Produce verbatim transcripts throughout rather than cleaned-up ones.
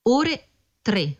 ore tre.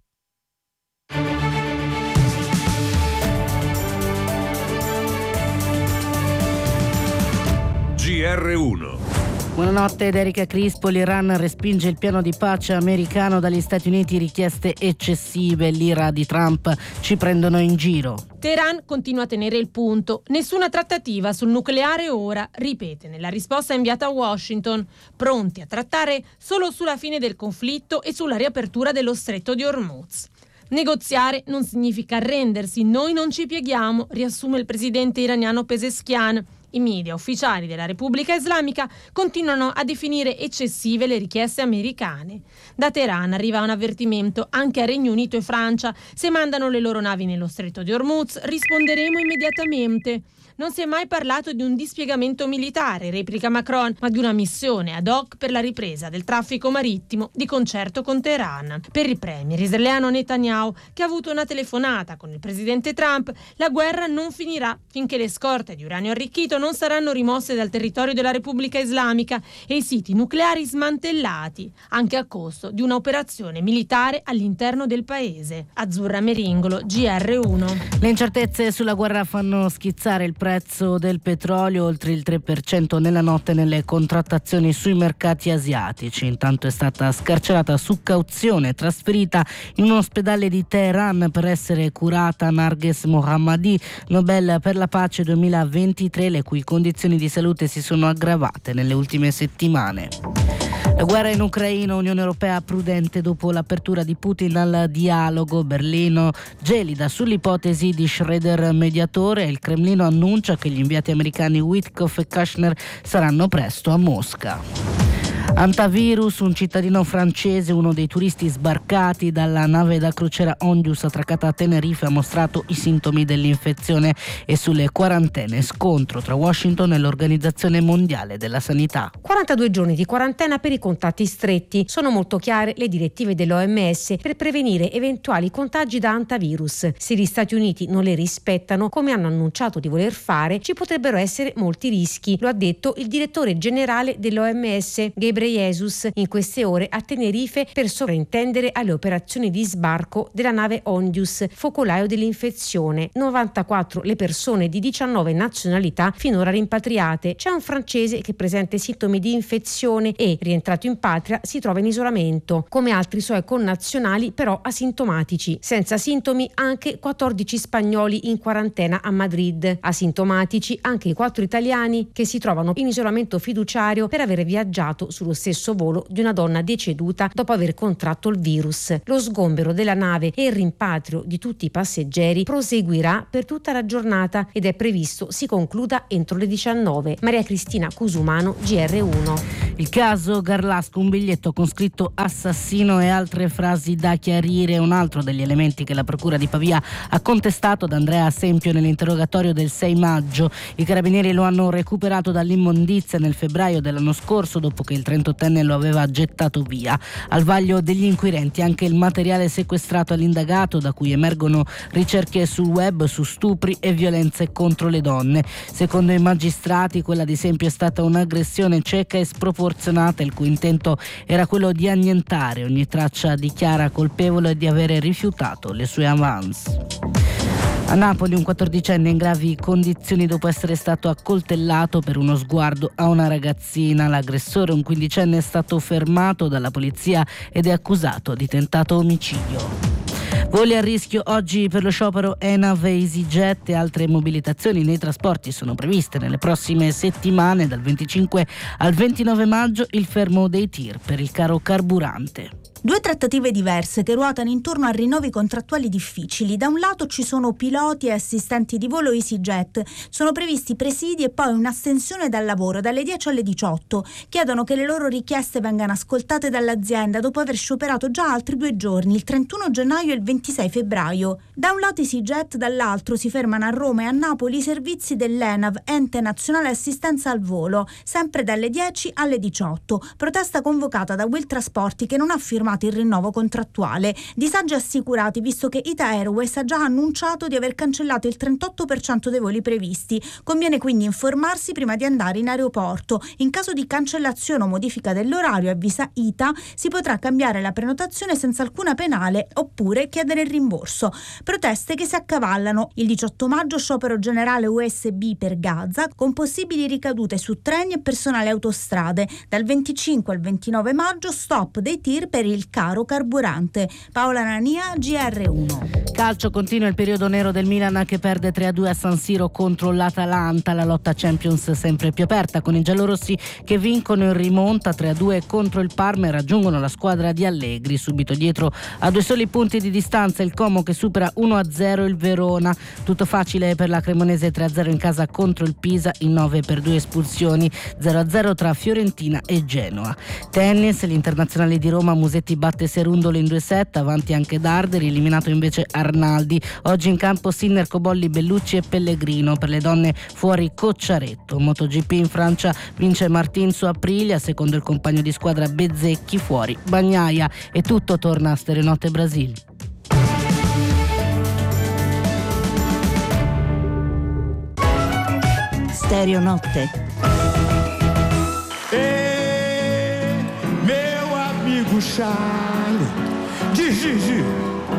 G R uno. Buonanotte ed Erika Crispo. L'Iran respinge il piano di pace americano dagli Stati Uniti, richieste eccessive. L'ira di Trump, ci prendono in giro. Teheran continua a tenere il punto. Nessuna trattativa sul nucleare ora, ripete nella risposta inviata a Washington, pronti a trattare solo sulla fine del conflitto e sulla riapertura dello stretto di Hormuz. Negoziare non significa arrendersi, noi non ci pieghiamo, riassume il presidente iraniano Pezeshkian. I media ufficiali della Repubblica Islamica continuano a definire eccessive le richieste americane. Da Teheran arriva un avvertimento anche a Regno Unito e Francia: se mandano le loro navi nello stretto di Hormuz risponderemo immediatamente. Non si è mai parlato di un dispiegamento militare, replica Macron, ma di una missione ad hoc per la ripresa del traffico marittimo di concerto con Teheran. Per il premier israeliano Netanyahu, che ha avuto una telefonata con il presidente Trump, la guerra non finirà finché le scorte di uranio arricchito non saranno rimosse dal territorio della Repubblica Islamica e i siti nucleari smantellati, anche a costo di un'operazione militare all'interno del paese. Azzurra Meringolo, G R uno. Le incertezze sulla guerra fanno schizzare il prezzo del petrolio oltre il tre per cento nella notte nelle contrattazioni sui mercati asiatici. Intanto è stata scarcerata su cauzione, trasferita in un ospedale di Teheran per essere curata Narges Mohammadi, Nobel per la pace duemilaventitré, le cui condizioni di salute si sono aggravate nelle ultime settimane. La guerra in Ucraina, Unione Europea prudente dopo l'apertura di Putin al dialogo. Berlino gelida sull'ipotesi di Schröder mediatore. Il Cremlino annuncia che gli inviati americani Witkoff e Kushner saranno presto a Mosca. Antivirus, un cittadino francese, uno dei turisti sbarcati dalla nave da crociera Ondius attraccata a Tenerife, ha mostrato i sintomi dell'infezione. E sulle quarantene, scontro tra Washington e l'Organizzazione Mondiale della Sanità. quarantadue giorni di quarantena per i contatti stretti. Sono molto chiare le direttive dell'O M S per prevenire eventuali contagi da antivirus. Se gli Stati Uniti non le rispettano, come hanno annunciato di voler fare, ci potrebbero essere molti rischi. Lo ha detto il direttore generale dell'O M S, Ghebreyesus, in queste ore a Tenerife per sovrintendere alle operazioni di sbarco della nave Ondius, focolaio dell'infezione. novantaquattro le persone di diciannove nazionalità finora rimpatriate. C'è un francese che presenta sintomi di infezione e, rientrato in patria, si trova in isolamento, come altri suoi connazionali però asintomatici. Senza sintomi anche quattordici spagnoli in quarantena a Madrid. Asintomatici anche i quattro italiani che si trovano in isolamento fiduciario per aver viaggiato sullo stesso volo di una donna deceduta dopo aver contratto il virus. Lo sgombero della nave e il rimpatrio di tutti i passeggeri proseguirà per tutta la giornata ed è previsto si concluda entro le diciannove. Maria Cristina Cusumano, G R uno. Il caso Garlasco, un biglietto con scritto assassino e altre frasi da chiarire, un altro degli elementi che la procura di Pavia ha contestato ad Andrea Sempio nell'interrogatorio del sei maggio. I carabinieri lo hanno recuperato dall'immondizia nel febbraio dell'anno scorso, dopo che il trentottenne lo aveva gettato via. Al vaglio degli inquirenti anche il materiale sequestrato all'indagato, da cui emergono ricerche sul web su stupri e violenze contro le donne. Secondo i magistrati, quella di Sempio è stata un'aggressione cieca e sproporzionata, il cui intento era quello di annientare ogni traccia di Chiara colpevole e di avere rifiutato le sue avance. A Napoli un quattordicenne in gravi condizioni dopo essere stato accoltellato per uno sguardo a una ragazzina. L'aggressore, un quindicenne, è stato fermato dalla polizia ed è accusato di tentato omicidio. Voli a rischio oggi per lo sciopero ENAV e EasyJet e altre mobilitazioni nei trasporti sono previste nelle prossime settimane. Dal venticinque al ventinove maggio il fermo dei tir per il caro carburante. Due trattative diverse che ruotano intorno a rinnovi contrattuali difficili. Da un lato ci sono piloti e assistenti di volo EasyJet. Sono previsti presidi e poi un'astensione dal lavoro dalle dieci alle diciotto. Chiedono che le loro richieste vengano ascoltate dall'azienda dopo aver scioperato già altri due giorni, il trentuno gennaio e il ventisei febbraio. Da un lato EasyJet, dall'altro si fermano a Roma e a Napoli i servizi dell'ENAV, Ente Nazionale Assistenza al Volo, sempre dalle dieci alle diciotto. Protesta convocata da Will Trasporti, che non ha firmato il rinnovo contrattuale. Disagi assicurati, visto che Ita Airways ha già annunciato di aver cancellato il trentotto per cento dei voli previsti. Conviene quindi informarsi prima di andare in aeroporto. In caso di cancellazione o modifica dell'orario, avvisa Ita, si potrà cambiare la prenotazione senza alcuna penale oppure chiedere il rimborso. Proteste che si accavallano. Il diciotto maggio sciopero generale U S B per Gaza, con possibili ricadute su treni e personale autostrade. Dal venticinque al ventinove maggio stop dei tir per il caro carburante. Paola Nania, G R uno. Calcio, continua il periodo nero del Milan che perde tre a due a San Siro contro l'Atalanta. La lotta Champions sempre più aperta, con i giallorossi che vincono in rimonta tre a due contro il Parma e raggiungono la squadra di Allegri. Subito dietro, a due soli punti di distanza, il Como che supera uno a zero il Verona. Tutto facile per la Cremonese, tre a zero in casa contro il Pisa in nove per due espulsioni, zero a zero tra Fiorentina e Genoa. Tennis, l'Internazionale di Roma, Musetti batte Serundolo in due set, avanti anche Darderi, eliminato invece Arnaldi. Oggi in campo Sinner, Cobolli, Bellucci e Pellegrino. Per le donne fuori Cocciaretto. MotoGP in Francia vince Martin su Aprilia, secondo il compagno di squadra Bezzecchi, fuori Bagnaia. E tutto torna a Stereonotte Brasil. Stereonotte. Ei, meu amigo Charlie, diz, diz, diz.